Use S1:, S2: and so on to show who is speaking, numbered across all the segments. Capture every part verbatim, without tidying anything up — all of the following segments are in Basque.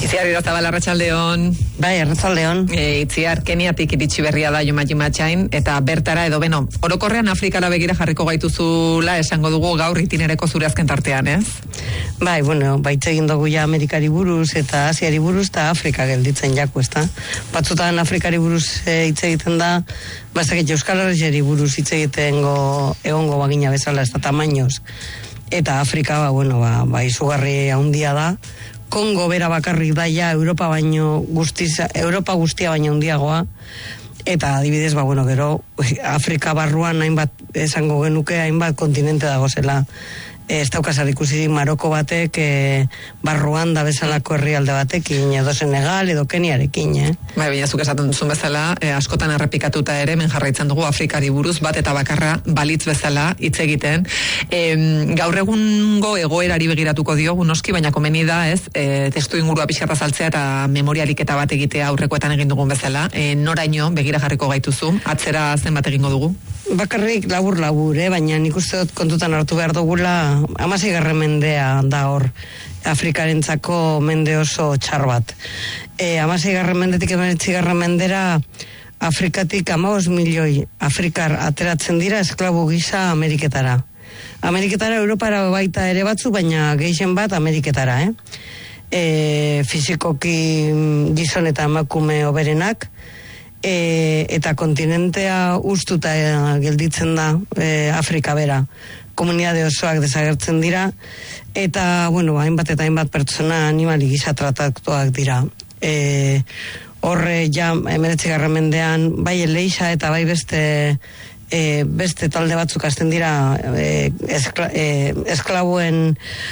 S1: Itziar Irazabal, arratsaldeon.
S2: Bai, arratsaldeon.
S1: E, Itziar, Keniatik iritsi berria da Juma Juma Txain, eta bertara edo beno, orokorrean Afrikara begira jarriko gaituzula esango dugu gaur itinereko zure azken tartean, ez?
S2: Bai, bueno, baitz egin dugu ja Amerikari buruz eta Asiari buruz eta Afrika gelditzen jaku, ezta? Batzutan Afrikari buruz e, hitz egiten da, bastakit Euskal Herriari buruz hitz egiten go, egongo bagina bezala, ez da tamainoz. Eta Afrika, ba, bueno, ba, ba izugarri handia da. Kongo bera bakarrik da ja Europa baino guztiz, Europa guztia baino handiagoa. Eta adibidez, ba, bueno, gero Afrika barruan hainbat esango genuke hainbat kontinente dago zela. Ez daukazar ikusi Maroko batek e, barruan da bezalako herrialde batekin, edo Senegal, edo Keniarekin, eh?
S1: Bai, baina zuk esaten duzun bezala, e, askotan errepikatuta ere, men jarraitzen dugu Afrikari buruz bat eta bakarra balitz bezala hitz egiten. E, gaur egungo egoerari begiratuko diogu noski, baina komeni da, ez, e, testu ingurua pixarra saltzea eta memorialiketa bat egitea aurrekoetan egin dugun bezala. E, noraino begira jarriko gaituzu, atzera zenbat egingo dugu?
S2: Bakarrik labur-labur, eh? Baina nik uste dut kontutan hartu behar dugula hamaseigarren mendea da hor Afrikarentzako mende oso txar bat. E, hamaseigarren mendetik hemeretzigarren mendera Afrikatik hamabost milioi Afrikar ateratzen dira esklabu gisa Ameriketara. Ameriketara, Europara baita ere batzu, baina gehien bat Ameriketara, eh? E, fizikoki gizon eta emakume oberenak, E, eta kontinentea ustuta e, gelditzen da e, Afrika bera. Komunitate osoak desagertzen dira eta, bueno, hainbat eta hainbat pertsona animali gisa tratatuak dira. E, horre ja hemeretzigarren mendean bai Eleixa eta bai beste e, beste talde batzuk hasten dira e, eskla, e, esklabuen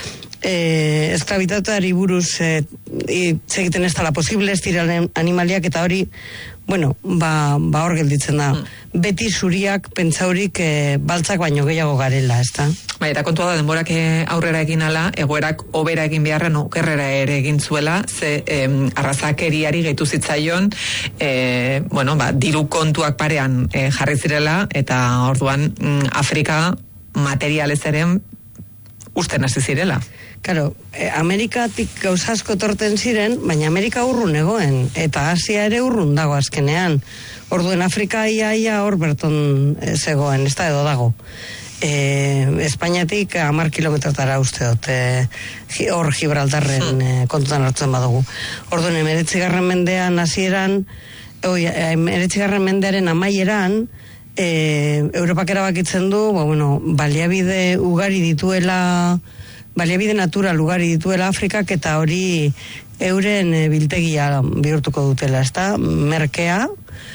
S2: e, esklabitateari buruz e, hitz egiten ez dela posible, ez dira animaliak eta hori bueno, ba, ba hor gelditzen da. Mm. Beti zuriak pentsaurik e, baltzak baino gehiago garela, ez da?
S1: Bai, eta kontua da, denborak aurrera egin ala, egoerak hobera egin beharra, okerrera ere egin zuela, ze em, arrazakeriari gehitu zitzaion, e, bueno, ba, diru kontuak parean e, jarri zirela, eta orduan mm, Afrika materialez eren usten hasi zirela.
S2: Claro, eh, Amerikatik gauza asko torten ziren, baina Amerika urrun egoen, eta Asia ere urrun dago azkenean. Orduen Afrika ia ia hor berton e, zegoen, ez da edo dago. E, Espainiatik hamar kilometrotara uste dut, e, hor Gibraltarren e, kontutan hartzen badugu. Orduen emeretzigarren mendean hasieran, oi, emeretzigarren mendearen amaieran, e, Europak erabakitzen du, ba, bueno, baliabide ugari dituela, baliabide natural ugari dituela Afrikak eta hori euren e, biltegia bihurtuko dutela, ezta? Merkea,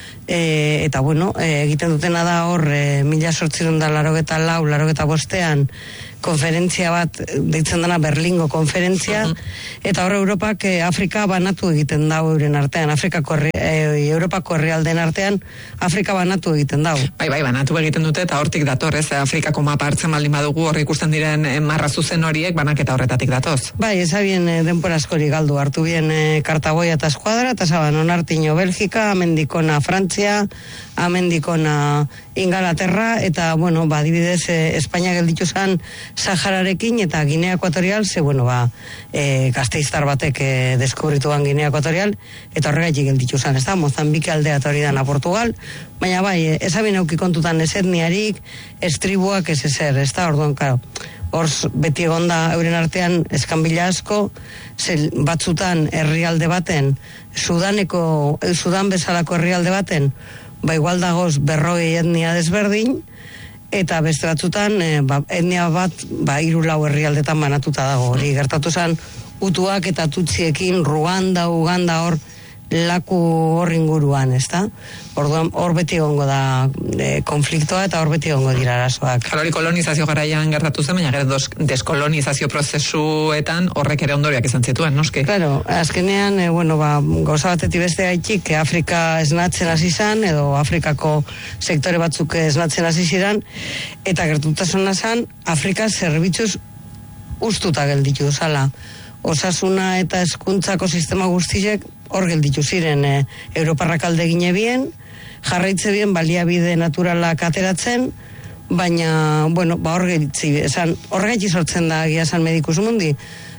S2: e, eta bueno, e, egiten dutena da hor e, mila zortziehun eta laurogeita lau, laurogeita bostean konferentzia bat, deitzen dena Berlingo konferentzia, uh-huh. Eta hor Europak e, Afrika banatu egiten dau euren artean, Afrikako herri, e, Europako herrialdeen artean Afrika banatu egiten dau.
S1: Bai, bai, banatu egiten dute eta hortik dator, ez, Afrikako mapa hartzen baldin badugu, hor ikusten diren e, marra zuzen horiek banaketa horretatik datoz.
S2: Bai, ezabien e, denpora askori galdu, hartu bien e, Kartagoia eta Eskuadra, eta zaban onartino Belgika, amendikona Frantzia, amendikona Ingalaterra, eta, bueno, ba, adibidez, e, Espainia gelditu zan Sahararekin eta Ginea Ekuatorial, ze, bueno, ba, e, gazteiztar batek e, deskubrituan Ginea Ekuatorial, eta horregaitik gelditu zan, ez da, Mozambike aldea eta hori dana Portugal, baina bai, e, ezabin auki kontutan ez etniarik, ez tribuak ez ezer, ez da, orduan, karo, hor beti egonda euren artean eskanbila asko, zel, batzutan herrialde baten, Sudaneko, Sudan bezalako herrialde baten, ba igual dagoz berrogei etnia desberdin, eta beste batzutan e, ba, etnia bat ba, hiru lau herrialdetan banatuta dago. Hori gertatu zen Hutuak eta Tutsiekin Ruanda, Uganda hor laku hor inguruan, ezta? Orduan hor beti egongo da e, konfliktoa eta hor beti egongo dira arazoak.
S1: Hori kolonizazio garaian gertatu zen, baina gero deskolonizazio prozesuetan horrek ere ondoriak izan zituen, noski?
S2: Claro, azkenean, e, bueno, ba, gauza batetik beste gaitik, Afrika esnatzen hasi zan, edo Afrikako sektore batzuk esnatzen hasi ziren, eta gertutasuna zan, Afrika zerbitzuz ustuta gelditu zala. Osasuna eta hezkuntzako sistema guztiek hor gelditu ziren, e, Europarrak alde gine bien, jarraitze bien baliabide naturalak ateratzen, baina, bueno, ba hor gelitzi, esan, horregaitik sortzen da, egia esan Medicus Mundi,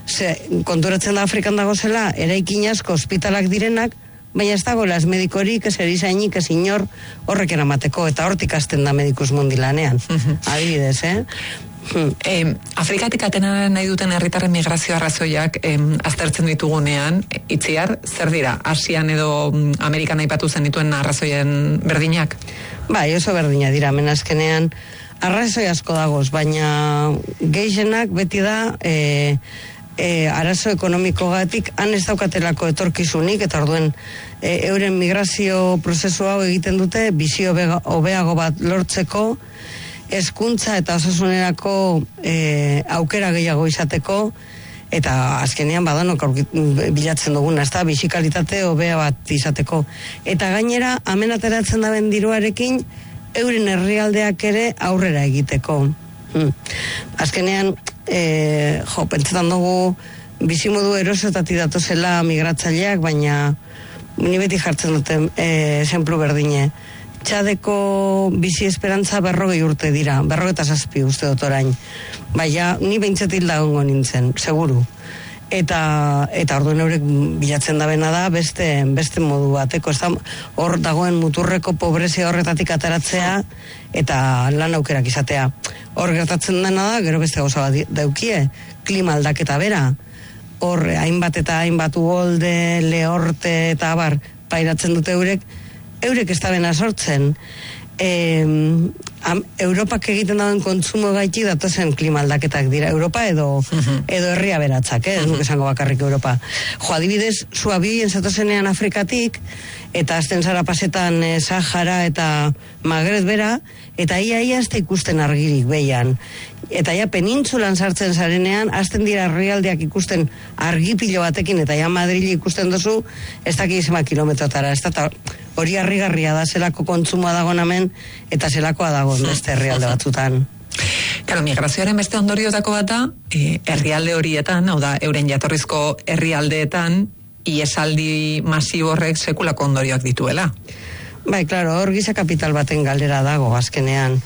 S2: Ze, konturatzen da Afrikan dago zela, eraikin asko ospitalak direnak, baina ez dago las medikorik, ez erizainik, ez inor horrek eramateko, eta hortik hasten da Medikus Mundi lanean. Uh-huh. Adibidez, eh? Hmm.
S1: Eh, Afrikatik atena nahi duten herritarren migrazio arrazoiak eh, aztertzen ditugunean, itziar, zer dira? Asian edo Amerikan aipatu zen dituen arrazoien berdinak?
S2: Bai, oso berdina dira, menazkenean arrazoi asko dagoz, baina gehienak beti da e, e, arazo ekonomikogatik han ez daukatelako etorkizunik, eta orduen e, euren migrazio prozesu hau egiten dute bizi hobeago bat lortzeko, hezkuntza eta osasunerako e, aukera gehiago izateko, eta azkenean badanok bilatzen duguna, ez da, bizikalitate hobea bat izateko. Eta gainera, hemen ateratzen daben diruarekin, euren herrialdeak ere aurrera egiteko. Hmm. Azkenean, e, jo, pentsetan dugu, bizimodu erosotatik datozela migratzaileak, baina ni beti jartzen dute e, esenplu berdine. Txadeko bizi esperantza berrogei urte dira, berrogeta zazpi uste dut orain. Baina, ni beintzetil dagoengo nintzen, seguru. Eta, eta orduen eurek bilatzen dabena da beste, beste modu bateko. Ez da, hor dagoen muturreko pobrezia horretatik ateratzea eta lan aukerak izatea. Hor gertatzen dena da, gero beste gauza bat daukie, klima aldaketa bera. Hor, hainbat eta hainbat uholde, lehorte eta abar, pairatzen dute eurek, eurek ez da bena sortzen. E, am, Europak egiten dauen kontsumo gaitik datozen klima aldaketak dira. Europa edo, uh-huh. edo herria beratzak, eh? Ez uh-huh. nuk esango bakarrik Europa. Jo, adibidez, zuabi enzatozenean Afrikatik, eta azten zara pasetan eh, Sahara eta Magret bera, eta ia ia ez da ikusten argirik behian. Eta ja penintzulan sartzen zarenean, azten dira herrialdeak ikusten argipilo batekin, eta ja Madrili ikusten duzu, ez dakit izema kilometrotara, ez da, hori harrigarria da, zelako kontsumoa dago namen, eta zelakoa dago beste herrialde batzutan.
S1: Claro, migrazioaren beste ondoriotako bat da, eh, herrialde horietan, hau da, euren jatorrizko herrialdeetan, iesaldi masibo horrek sekulako ondorioak dituela.
S2: Bai, claro, hor giza kapital baten galdera dago, azkenean.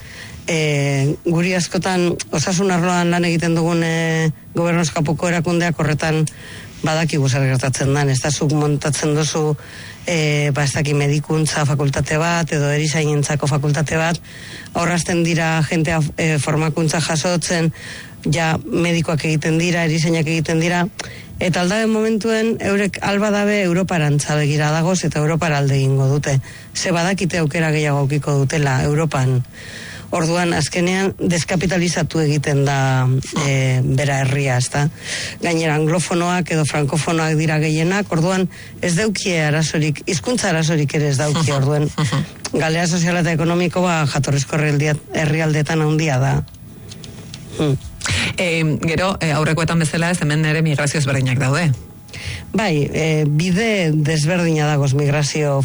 S2: E, guri askotan osasun arloan lan egiten dugun e, gobernoskapoko erakundeak horretan badakigu zer gertatzen dan, ez da zuk montatzen duzu e, ba ez daki medikuntza fakultate bat edo erizainentzako fakultate bat, horrazten dira jentea e, formakuntza jasotzen, ja medikoak egiten dira, erizainak egiten dira, eta aldaben momentuen eurek alba dabe Europarantza begira dagoz eta Europara alde egingo dute, ze badakite aukera gehiago aukiko dutela Europan. Orduan, azkenean, deskapitalizatu egiten da e, bera herria, ez da. Gainera, anglofonoak edo frankofonoak dira gehienak, orduan, ez daukie arazorik, hizkuntza arazorik ere ez daukie, orduan, galera soziala eta ekonomiko ba, jatorrizko herrialdeetan handia da. Hmm.
S1: E, gero, e, aurrekoetan bezala ez hemen ere migrazio ezberdinak daude.
S2: Bai, e, bide desberdina dagoz migrazio